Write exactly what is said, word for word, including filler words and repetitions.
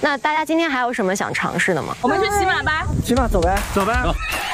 那大家今天还有什么想尝试的吗？ 我们去骑马吧， 骑马走呗， 走呗。